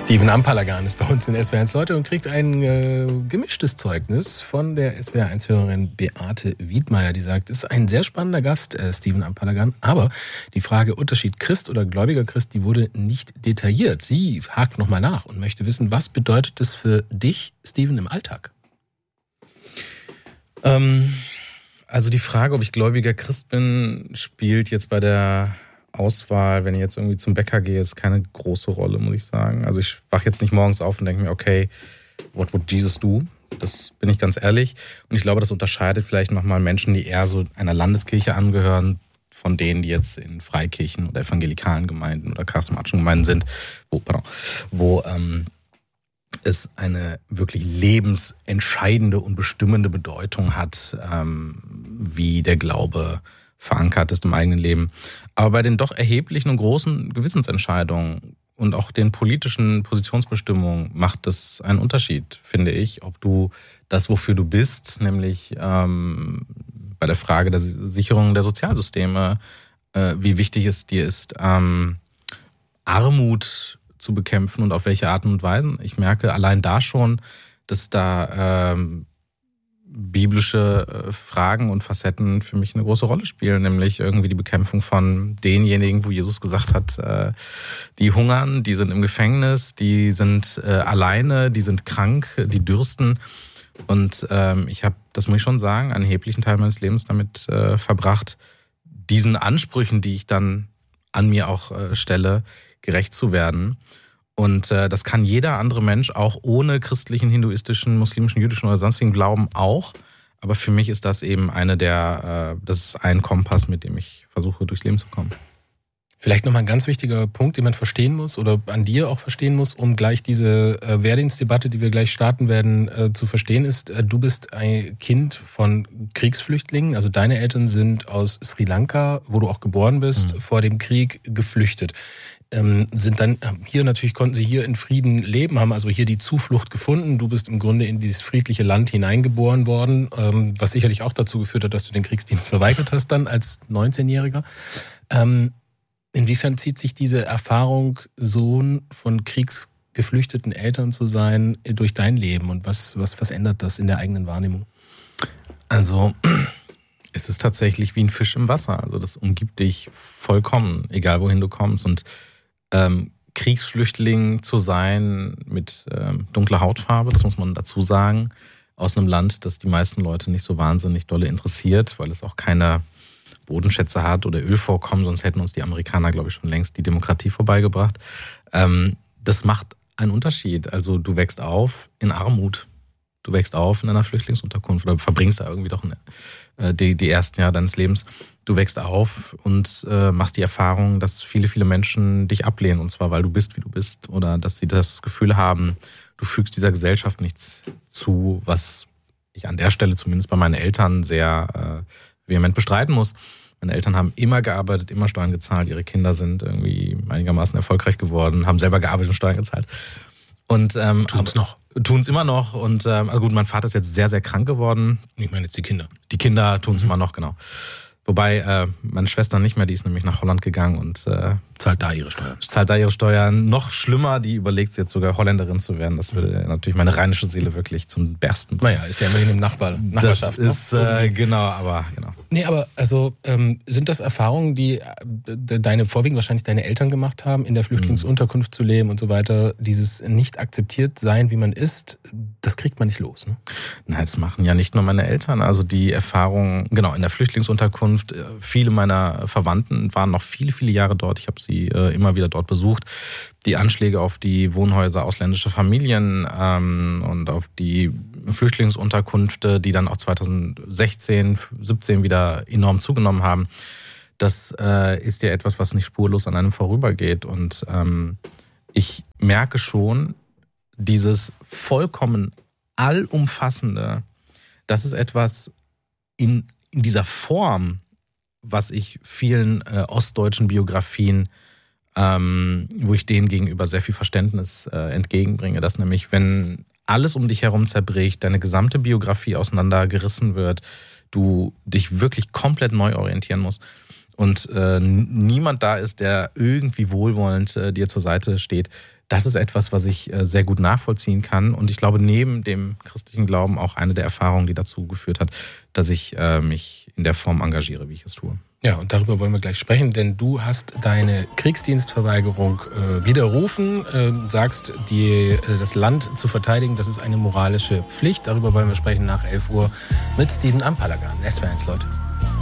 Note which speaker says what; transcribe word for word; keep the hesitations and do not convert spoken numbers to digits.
Speaker 1: Steven Ampalagan ist bei uns in S W R eins Leute und kriegt ein äh, gemischtes Zeugnis von der S W R eins-Hörerin Beate Wiedmeier, die sagt, es ist ein sehr spannender Gast, äh, Steven Ampalagan, aber die Frage Unterschied Christ oder gläubiger Christ, die wurde nicht detailliert. Sie hakt nochmal nach und möchte wissen, was bedeutet das für dich, Steven, im Alltag?
Speaker 2: Ähm, also die Frage, ob ich gläubiger Christ bin, spielt jetzt bei der Auswahl, wenn ich jetzt irgendwie zum Bäcker gehe, ist keine große Rolle, muss ich sagen. Also ich wache jetzt nicht morgens auf und denke mir, okay, what would Jesus do? Das bin ich ganz ehrlich. Und ich glaube, das unterscheidet vielleicht nochmal Menschen, die eher so einer Landeskirche angehören, von denen, die jetzt in Freikirchen oder evangelikalen Gemeinden oder charismatischen Gemeinden sind, wo, pardon, wo ähm, es eine wirklich lebensentscheidende und bestimmende Bedeutung hat, ähm, wie der Glaube verankert ist im eigenen Leben. Aber bei den doch erheblichen und großen Gewissensentscheidungen und auch den politischen Positionsbestimmungen macht das einen Unterschied, finde ich, ob du das, wofür du bist, nämlich ähm, bei der Frage der Sicherung der Sozialsysteme, äh, wie wichtig es dir ist, ähm, Armut zu bekämpfen und auf welche Art und Weise. Ich merke allein da schon, dass da ähm, biblische Fragen und Facetten für mich eine große Rolle spielen, nämlich irgendwie die Bekämpfung von denjenigen, wo Jesus gesagt hat, äh, die hungern, die sind im Gefängnis, die sind äh, alleine, die sind krank, die dürsten. Und ähm, ich habe, das muss ich schon sagen, einen erheblichen Teil meines Lebens damit äh, verbracht, diesen Ansprüchen, die ich dann an mir auch äh, stelle, gerecht zu werden. Und äh, das kann jeder andere Mensch auch ohne christlichen, hinduistischen, muslimischen, jüdischen oder sonstigen Glauben auch. Aber für mich ist das eben eine der, äh, das ist ein Kompass, mit dem ich versuche, durchs Leben zu kommen.
Speaker 1: Vielleicht nochmal ein ganz wichtiger Punkt, den man verstehen muss oder an dir auch verstehen muss, um gleich diese äh, Wehrdienstdebatte, die wir gleich starten werden, äh, zu verstehen, ist, äh, du bist ein Kind von Kriegsflüchtlingen, also deine Eltern sind aus Sri Lanka, wo du auch geboren bist, mhm. vor dem Krieg geflüchtet. Ähm, sind dann hier natürlich, konnten sie hier in Frieden leben, haben also hier die Zuflucht gefunden. Du bist im Grunde in dieses friedliche Land hineingeboren worden, ähm, was sicherlich auch dazu geführt hat, dass du den Kriegsdienst verweigert hast dann als neunzehnjähriger. Ähm, inwiefern zieht sich diese Erfahrung, Sohn von kriegsgeflüchteten Eltern zu sein, durch dein Leben und was, was, was ändert das in der eigenen Wahrnehmung?
Speaker 2: Also es ist tatsächlich wie ein Fisch im Wasser. Also das umgibt dich vollkommen, egal wohin du kommst. Und ähm, Kriegsflüchtling zu sein mit ähm, dunkler Hautfarbe, das muss man dazu sagen, aus einem Land, das die meisten Leute nicht so wahnsinnig dolle interessiert, weil es auch keine Bodenschätze hat oder Ölvorkommen, sonst hätten uns die Amerikaner, glaube ich, schon längst die Demokratie vorbeigebracht. Ähm, das macht einen Unterschied. Also du wächst auf in Armut. Du wächst auf in einer Flüchtlingsunterkunft oder verbringst da irgendwie doch eine, die, die ersten Jahre deines Lebens. Du wächst auf und äh, machst die Erfahrung, dass viele, viele Menschen dich ablehnen. Und zwar, weil du bist, wie du bist. Oder dass sie das Gefühl haben, du fügst dieser Gesellschaft nichts zu, was ich an der Stelle zumindest bei meinen Eltern sehr äh, vehement bestreiten muss. Meine Eltern haben immer gearbeitet, immer Steuern gezahlt. Ihre Kinder sind irgendwie einigermaßen erfolgreich geworden, haben selber gearbeitet und Steuern gezahlt. Und ähm,
Speaker 1: tun's noch.
Speaker 2: Tun's immer noch. Und ähm, also gut, mein Vater ist jetzt sehr, sehr krank geworden.
Speaker 1: Ich meine jetzt die Kinder.
Speaker 2: Die Kinder tun's mhm. immer noch, genau. Wobei äh, meine Schwester nicht mehr, die ist nämlich nach Holland gegangen und äh,
Speaker 1: zahlt da ihre Steuern.
Speaker 2: Zahlt da ihre Steuern. Noch schlimmer, die überlegt jetzt sogar Holländerin zu werden. Das würde natürlich meine rheinische Seele wirklich zum Bersten bringen.
Speaker 1: Naja, ist ja immerhin im Nachbar, Nachbarschaft.
Speaker 2: Das ist, äh, genau, aber genau.
Speaker 1: Nee, aber also ähm, sind das Erfahrungen, die äh, deine, vorwiegend wahrscheinlich deine Eltern gemacht haben, in der Flüchtlingsunterkunft mhm. zu leben und so weiter, dieses nicht akzeptiert sein, wie man ist, das kriegt man nicht los, ne?
Speaker 2: Nein, das machen ja nicht nur meine Eltern. Also die Erfahrung, genau, in der Flüchtlingsunterkunft, viele meiner Verwandten waren noch viele, viele Jahre dort. Ich habe sie äh, immer wieder dort besucht. Die Anschläge auf die Wohnhäuser ausländischer Familien ähm, und auf die Flüchtlingsunterkünfte, die dann auch zweitausendsechzehn, siebzehn wieder enorm zugenommen haben, das äh, ist ja etwas, was nicht spurlos an einem vorübergeht. Und ähm, ich merke schon, dieses vollkommen allumfassende, das ist etwas in, in dieser Form, was ich vielen äh, ostdeutschen Biografien, ähm, wo ich denen gegenüber sehr viel Verständnis äh, entgegenbringe, dass nämlich, wenn alles um dich herum zerbricht, deine gesamte Biografie auseinandergerissen wird, du dich wirklich komplett neu orientieren musst. und äh, niemand da ist, der irgendwie wohlwollend äh, dir zur Seite steht, das ist etwas, was ich äh, sehr gut nachvollziehen kann. Und ich glaube, neben dem christlichen Glauben auch eine der Erfahrungen, die dazu geführt hat, dass ich äh, mich in der Form engagiere, wie ich es tue.
Speaker 1: Ja, und darüber wollen wir gleich sprechen, denn du hast deine Kriegsdienstverweigerung äh, widerrufen, äh, sagst, die, äh, das Land zu verteidigen, das ist eine moralische Pflicht. Darüber wollen wir sprechen nach elf Uhr mit Steven Ampalagan. S W R eins, Leute.